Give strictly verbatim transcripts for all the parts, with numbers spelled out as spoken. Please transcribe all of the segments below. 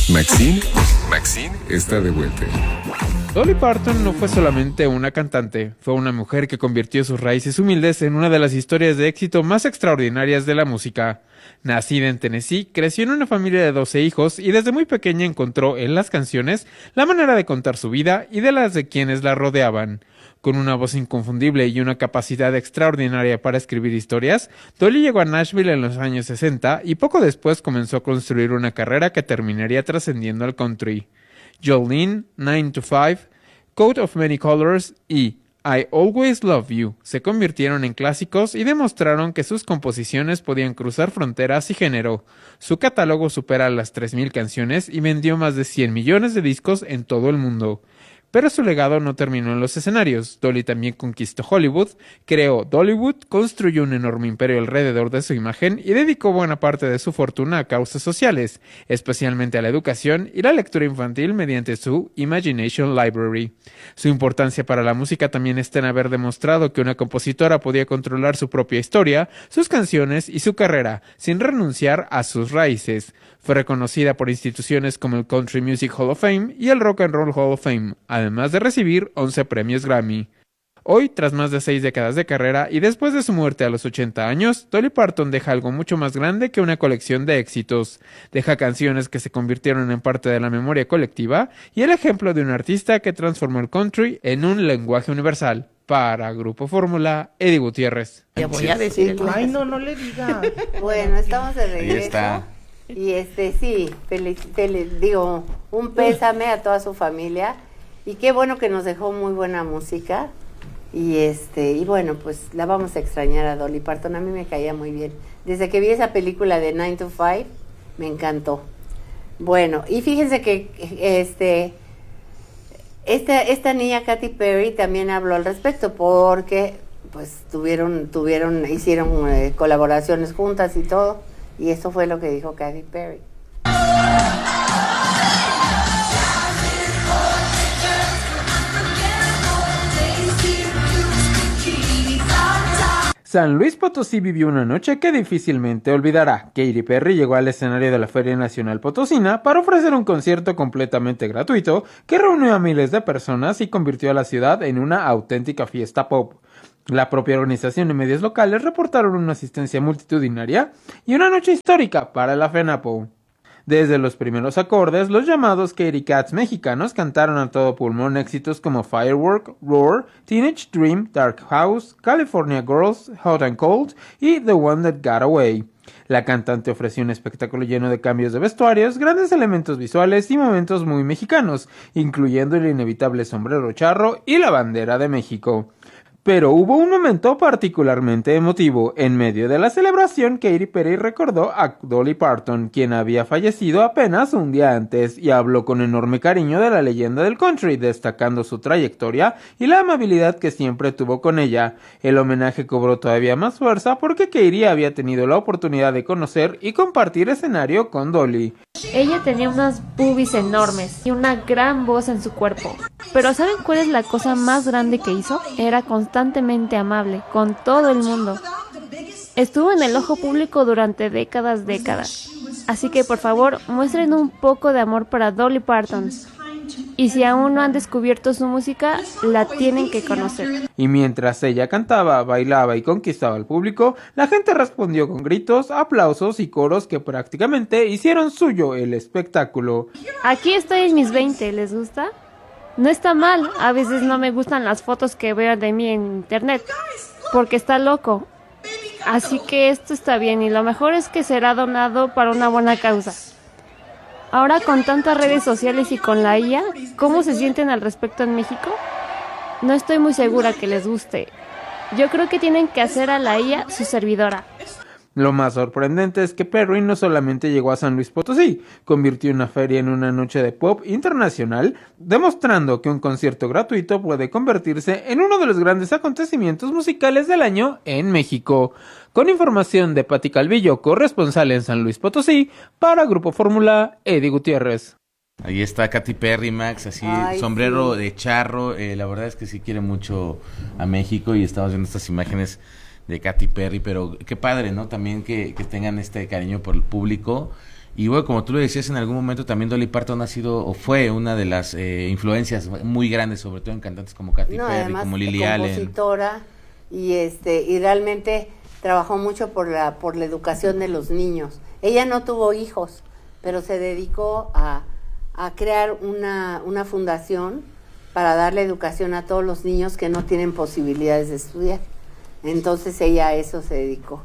Maxine, Maxine está de vuelta. Dolly Parton no fue solamente una cantante, fue una mujer que convirtió sus raíces humildes en una de las historias de éxito más extraordinarias de la música. Nacida en Tennessee, creció en una familia de doce hijos y desde muy pequeña encontró en las canciones la manera de contar su vida y de las de quienes la rodeaban. Con una voz inconfundible y una capacidad extraordinaria para escribir historias, Dolly llegó a Nashville en los años sesenta y poco después comenzó a construir una carrera que terminaría trascendiendo al country. Jolene, nine to five, Coat of Many Colors y I Always Love You se convirtieron en clásicos y demostraron que sus composiciones podían cruzar fronteras y género. Su catálogo supera las tres mil canciones y vendió más de cien millones de discos en todo el mundo. Pero su legado no terminó en los escenarios. Dolly también conquistó Hollywood, creó Dollywood, construyó un enorme imperio alrededor de su imagen y dedicó buena parte de su fortuna a causas sociales, especialmente a la educación y la lectura infantil mediante su Imagination Library. Su importancia para la música también está en haber demostrado que una compositora podía controlar su propia historia, sus canciones y su carrera, sin renunciar a sus raíces. Fue reconocida por instituciones como el Country Music Hall of Fame y el Rock and Roll Hall of Fame, además de recibir once premios Grammy. Hoy, tras más de seis décadas de carrera y después de su muerte a los ochenta años, Dolly Parton deja algo mucho más grande que una colección de éxitos. Deja canciones que se convirtieron en parte de la memoria colectiva y el ejemplo de un artista que transformó el country en un lenguaje universal. Para Grupo Fórmula, Eddie Gutiérrez. Te voy a decir. Ay, no, no le diga. Bueno, estamos de regreso. Ahí está. Y este, sí, feliz, feliz, digo, un pésame a toda su familia. Y qué bueno que nos dejó muy buena música. Y este, y bueno, pues la vamos a extrañar a Dolly Parton. A mí me caía muy bien. Desde que vi esa película de nine to five, me encantó. Bueno, y fíjense que este esta, esta niña Katy Perry también habló al respecto, porque pues tuvieron, tuvieron, hicieron eh, colaboraciones juntas y todo. Y eso fue lo que dijo Katy Perry. San Luis Potosí vivió una noche que difícilmente olvidará. Katy Perry llegó al escenario de la Feria Nacional Potosina para ofrecer un concierto completamente gratuito que reunió a miles de personas y convirtió a la ciudad en una auténtica fiesta pop. La propia organización y medios locales reportaron una asistencia multitudinaria y una noche histórica para la FENAPO. Desde los primeros acordes, los llamados Katy Cats mexicanos cantaron a todo pulmón éxitos como Firework, Roar, Teenage Dream, Dark House, California Girls, Hot and Cold y The One That Got Away. La cantante ofreció un espectáculo lleno de cambios de vestuarios, grandes elementos visuales y momentos muy mexicanos, incluyendo el inevitable sombrero charro y la bandera de México. Pero hubo un momento particularmente emotivo. En medio de la celebración, Katy Perry recordó a Dolly Parton, quien había fallecido apenas un día antes, y habló con enorme cariño de la leyenda del country, destacando su trayectoria y la amabilidad que siempre tuvo con ella. El homenaje cobró todavía más fuerza porque Katy había tenido la oportunidad de conocer y compartir escenario con Dolly. Ella tenía unas boobies enormes y una gran voz en su cuerpo. Pero ¿saben cuál es la cosa más grande que hizo? Era constantemente amable con todo el mundo. Estuvo en el ojo público durante décadas, décadas. Así que por favor, muestren un poco de amor para Dolly Parton. Y si aún no han descubierto su música, la tienen que conocer. Y mientras ella cantaba, bailaba y conquistaba al público, la gente respondió con gritos, aplausos y coros que prácticamente hicieron suyo el espectáculo. Aquí estoy en mis veinte, ¿les gusta? No está mal, a veces no me gustan las fotos que veo de mí en internet, porque está loco. Así que esto está bien y lo mejor es que será donado para una buena causa. Ahora con tantas redes sociales y con la I A, ¿cómo se sienten al respecto en México? No estoy muy segura que les guste. Yo creo que tienen que hacer a la I A su servidora. Lo más sorprendente es que Perry no solamente llegó a San Luis Potosí, convirtió una feria en una noche de pop internacional, demostrando que un concierto gratuito puede convertirse en uno de los grandes acontecimientos musicales del año en México. Con información de Pati Calvillo, corresponsal en San Luis Potosí, para Grupo Fórmula, Eddie Gutiérrez. Ahí está Katy Perry, Max, así, Ay, sombrero sí. de charro, eh, la verdad es que sí quiere mucho a México y estamos viendo estas imágenes de Katy Perry, pero qué padre, ¿no? También que, que tengan este cariño por el público Y bueno, como tú lo decías, en algún momento también Dolly Parton ha sido o fue una de las eh, influencias muy grandes, sobre todo en cantantes como Katy no, Perry, además, como Lily Allen. Compositora, y este y realmente trabajó mucho por la por la educación de los niños. Ella no tuvo hijos, pero se dedicó a, a crear una, una fundación para darle educación a todos los niños que no tienen posibilidades de estudiar. Entonces ella a eso se dedicó.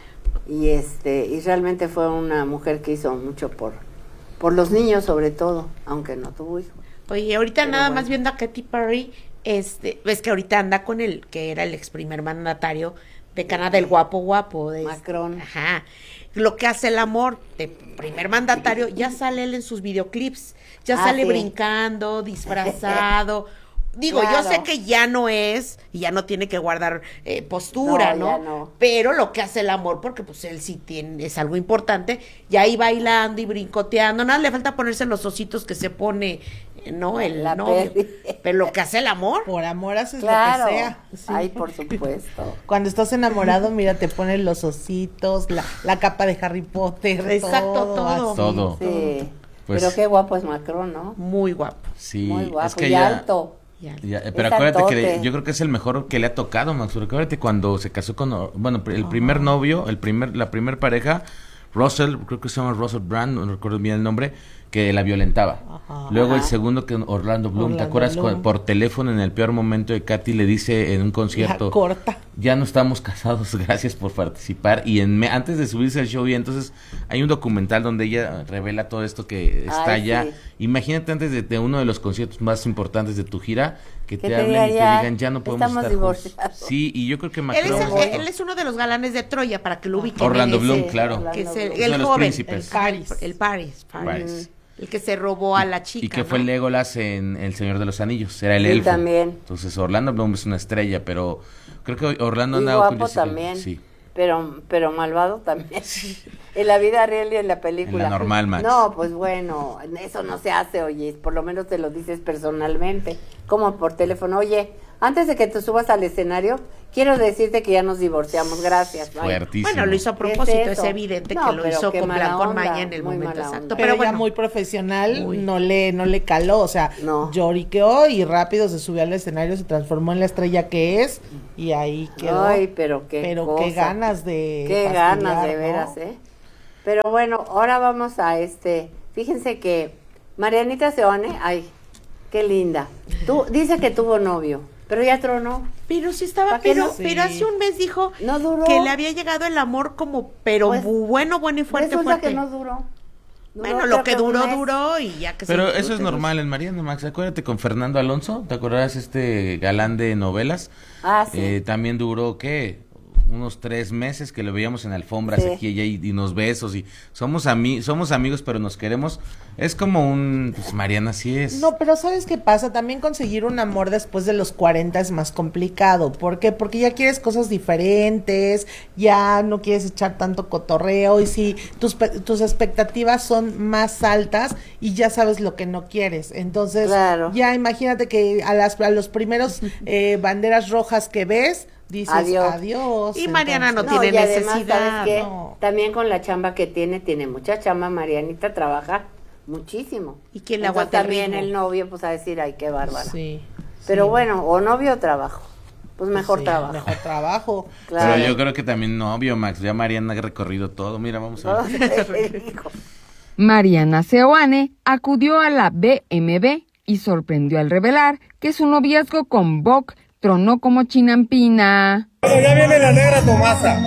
Y este y realmente fue una mujer que hizo mucho por por los niños, sobre todo, aunque no tuvo hijos. Oye, ahorita Pero nada bueno. más viendo a Katy Perry, este, ves que ahorita anda con el que era el ex primer mandatario de Canadá, el guapo guapo de Macron. Ajá. Lo que hace el amor de primer mandatario, ya sale él en sus videoclips, ya Ah, sale sí. brincando, disfrazado. Digo, Claro. yo sé que ya no es, y ya no tiene que guardar eh, postura, No, ¿no? ya no. Pero lo que hace el amor, porque pues él sí tiene, es algo importante, ya ahí bailando y brincoteando, nada, le falta ponerse los ositos que se pone, eh, ¿no? El La novio. peli. Pero lo que hace el amor, Por amor haces Claro. lo que sea. Sí. Ay, por supuesto. Cuando estás enamorado, mira, te ponen los ositos, la, la capa de Harry Potter. Exacto, todo. así. Todo. Sí. Pues- Pero qué guapo es Macron, ¿no? muy guapo. Sí, Muy guapo es que y ya, alto. Ya. ya, eh, pero Es acuérdate que altote. le- yo creo que es el mejor que le ha tocado, Max, porque acuérdate cuando se casó con, bueno, el primer novio, el primer, la primer pareja, Russell, creo que se llama Russell Brand, no recuerdo bien el nombre, que la violentaba. Ajá. Luego el Ajá. segundo que Orlando Bloom, ¿te Orlando acuerdas? Bloom. Cu- Por teléfono en el peor momento de Katy le dice en un concierto, La corta. ya no estamos casados, gracias por participar. Y en me- antes de subirse al show, y entonces hay un documental donde ella revela todo esto que está Ay, allá. sí. Imagínate antes de, de uno de los conciertos más importantes de tu gira, que Que te te hablen diga, y te ya, digan, ya no podemos estamos estar juntos". divorciados. Sí, y yo creo que Él Macron... es, es- él es uno de los galanes de Troya, para que lo ubiquen. Orlando Él es, Bloom, eh, claro. Orlando Que es el, Bloom. Uno el de los joven. príncipes. El Paris. El Paris. Paris. Paris. El que se robó a la chica. Y que fue ¿no? Legolas en El Señor de los Anillos, era el Sí, elfo. también. Entonces Orlando Bloom es una estrella, pero creo que Orlando Y andaba con guapo Jessica- también. Sí. Pero, pero malvado también. En la vida real y en la película. En la normal, Max. No, pues bueno, eso no se hace, oye. Por lo menos te lo dices personalmente. Como por teléfono. Oye, antes de que te subas al escenario, quiero decirte que ya nos divorciamos. Gracias. Bye. Fuertísimo. Bueno, lo hizo a ¿Qué es propósito, es, eso? evidente No, que lo pero hizo qué con mala plan con onda, maña en el muy momento mala exacto. onda. Pero, Pero bueno, ya muy profesional, Muy. no le no le caló, o sea, No. lloriqueó y rápido se subió al escenario, se transformó en la estrella que es y ahí quedó. Ay, pero qué Pero cosa. qué ganas de Qué fastidiar, ganas, de ¿no? veras, ¿eh? Pero bueno, ahora vamos a este... Fíjense que Marianita Seoane, ay, qué linda. Tú, dice que tuvo novio, pero ya tronó. pero sí estaba, ¿Pa' qué pero, no? pero hace un mes dijo No duró. que le había llegado el amor como, pero Pues, bu- bueno, bueno y fuerte, Resulta fuerte. que no duró. Duró, Bueno, creo lo que un duró, mes. duró y ya que se... Pero eso es normal en Mariana, Max. Acuérdate con Fernando Alonso, ¿te acuerdas este galán de novelas? Ah, sí. Eh, también duró, ¿qué? Unos tres meses que lo veíamos en alfombras Sí. aquí y allá y, y nos besos y somos ami somos amigos pero nos queremos. Es como un... Pues Mariana sí es. No, pero ¿sabes qué pasa? También conseguir un amor después de los cuarenta es más complicado. ¿Por qué? Porque ya quieres cosas diferentes, ya no quieres echar tanto cotorreo y si tus, pe- tus expectativas son más altas y ya sabes lo que no quieres. Entonces, Claro. ya imagínate que a, las, a los primeros eh, banderas rojas que ves, dices Adiós. adiós. Y Mariana no entonces- tiene y además, necesidad, ¿sabes qué? no. También con la chamba que tiene, tiene mucha chamba. Marianita trabaja muchísimo. ¿Y quién le Entonces, aguanta el también ritmo? el novio, pues a decir, ay, qué bárbara. Sí. Pero sí. bueno, o novio o trabajo. Pues mejor Sí, trabajo. Mejor trabajo. Claro. Pero yo creo que también no, obvio, Max. Ya Mariana ha recorrido todo. Mira, vamos a ver. Hijo. Mariana Seoane acudió a la B M W y sorprendió al revelar que su noviazgo con Boc tronó como chinampina. Bueno, ya viene la negra Tomasa.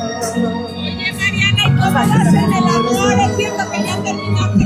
Oye, Mariana, ¿y cómo vas en el amor? Es cierto que ya terminaste.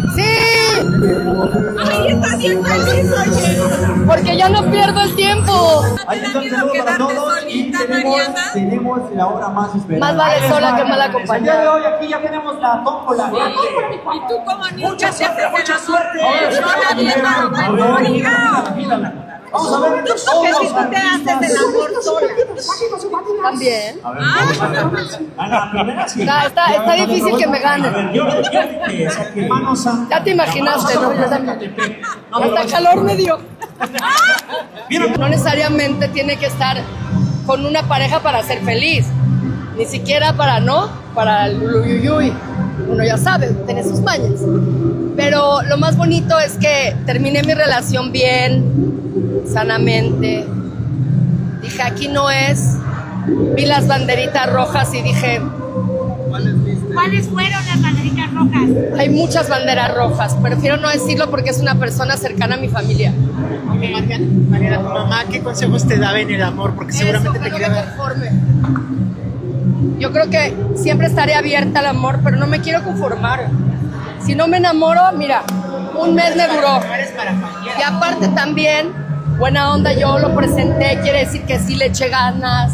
¡Sí! ¡Ay, está bien feliz, oye! Porque ya no pierdo el tiempo. Ahí está el saludo para todos y tenemos, tenemos la hora más esperada. Más vale Ahí les sola va, que mal señores. acompañada. El día de hoy aquí ya tenemos la tómbola. Y tú como niña Mucha te suerte, haces mucha el suerte. amor. Yo nadie va a A ver, mírala, mírala. Vamos a ver Que todos si los tú te haces el artistas. amor sola. También. A ver, vamos a ver. A la primera sí. Está- está- está difícil que me gane. A ver, yo yo que saque mano santa. Ya te imaginaste, ¿no? Ya No, hasta calor me dio. ¿Vieron? No necesariamente tiene que estar con una pareja para ser feliz. Ni siquiera para no, para el uyuyuy. Uno ya sabe, tiene sus mañas. Pero lo más bonito es que terminé mi relación bien, sanamente. Dije, aquí no es. Vi las banderitas rojas y dije... ¿Cuáles fueron las banderitas rojas? Hay muchas banderas rojas. Prefiero no decirlo porque es una persona cercana a mi familia. Okay, Mariana, Mariana, tu mamá, ¿qué consejos te daba en el amor? Porque seguramente Eso, te no quería me dar... conforme. Yo creo que siempre estaré abierta al amor, pero no me quiero conformar. Si no me enamoro, mira, un mes me duró. Y aparte también, buena onda, yo lo presenté, quiere decir que sí le eché ganas,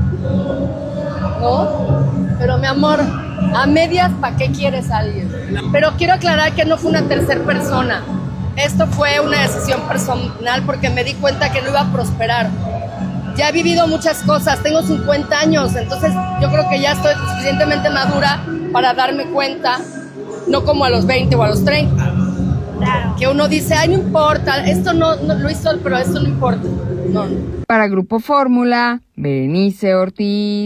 ¿no? Pero mi amor, a medias, ¿para qué quieres a alguien? Pero quiero aclarar que no fue una tercera persona. Esto fue una decisión personal porque me di cuenta que no iba a prosperar. Ya he vivido muchas cosas, tengo cincuenta años, entonces yo creo que ya estoy suficientemente madura para darme cuenta, no como a los veinte o a los treinta, claro. Que uno dice, ay, no importa, esto no, no lo hizo, pero esto no importa. No, no. Para Grupo Fórmula, Berenice Ortiz.